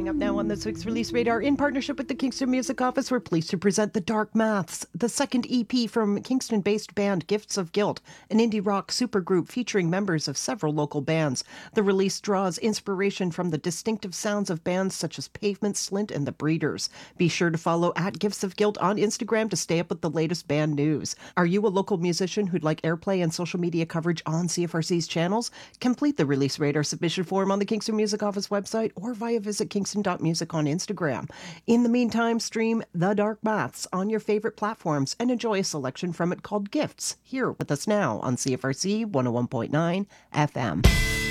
Coming up now on this week's Release Radar, in partnership with the Kingston Music Office, we're pleased to present The Dark Maths, the second EP from Kingston-based band Gifts of Guilt, an indie rock supergroup featuring members of several local bands. The release draws inspiration from the distinctive sounds of bands such as Pavement, Slint, and The Breeders. Be sure to follow at Gifts of Guilt on Instagram to stay up with the latest band news. Are you a local musician who'd like airplay and social media coverage on CFRC's channels? Complete the Release Radar submission form on the Kingston Music Office website or via visit kingston.music on Instagram. In the meantime, stream The Dark Maths on your favorite platforms and enjoy a selection from it called Gifts, here with us now on CFRC 101.9 FM.